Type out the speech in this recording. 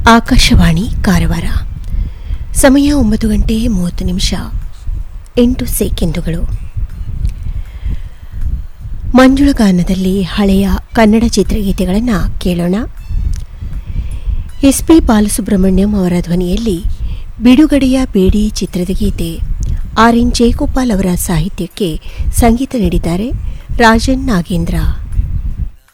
ಆಕಾಶವಾಣಿ ಕಾರವಾರ. ಸಮಯ 9:30 ಮಂಜುಳಗಾನದಲ್ಲಿ ಹಳೆಯ ಕನ್ನಡ ಚಿತ್ರಗೀತೆಗಳನ್ನು ಕೇಳೋಣ. ಎಸ್ ಪಿ ಬಾಲಸುಬ್ರಹ್ಮಣ್ಯಂ ಅವರ ಧ್ವನಿಯಲ್ಲಿ ಬಿಡುಗಡೆಯ ಬೇಡಿ ಚಿತ್ರದ ಗೀತೆ. ಆರ್ ಎನ್ ಜಯಗೋಪಾಲ್ ಅವರ ಸಾಹಿತ್ಯಕ್ಕೆ ಸಂಗೀತ ನೀಡಿದ್ದಾರೆ ರಾಜನ್ ನಾಗೇಂದ್ರ.